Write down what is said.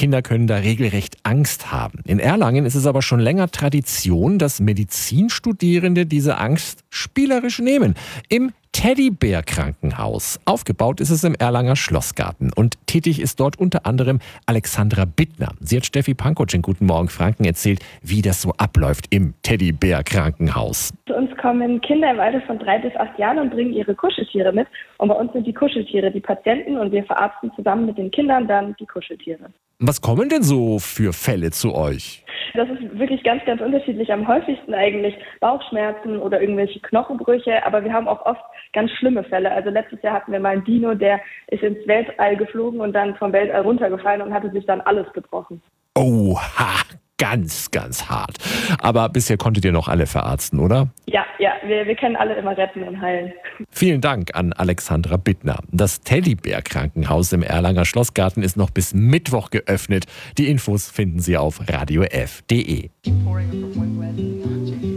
Kinder können da regelrecht Angst haben. In Erlangen ist es aber schon länger Tradition, dass Medizinstudierende diese Angst spielerisch nehmen. Im Teddybär-Krankenhaus. Aufgebaut ist es im Erlanger Schlossgarten und tätig ist dort unter anderem Alexandra Bittner. Sie hat Steffi Pankow in Guten Morgen Franken erzählt, wie das so abläuft im Teddybär-Krankenhaus. Zu uns kommen Kinder im Alter von 3 bis 8 Jahren und bringen ihre Kuscheltiere mit. Und bei uns sind die Kuscheltiere die Patienten und wir verarzten zusammen mit den Kindern dann die Kuscheltiere. Was kommen denn so für Fälle zu euch? Das ist wirklich ganz, ganz unterschiedlich. Am häufigsten eigentlich Bauchschmerzen oder irgendwelche Knochenbrüche. Aber wir haben auch oft ganz schlimme Fälle. Also letztes Jahr hatten wir mal einen Dino, der ist ins Weltall geflogen und dann vom Weltall runtergefallen und hatte sich dann alles gebrochen. Oha, ganz, ganz hart. Aber bisher konntet ihr noch alle verarzten, oder? Ja, wir können alle immer retten und heilen. Vielen Dank an Alexandra Bittner. Das Teddybär-Krankenhaus im Erlanger Schlossgarten ist noch bis Mittwoch geöffnet. Die Infos finden Sie auf radiof.de.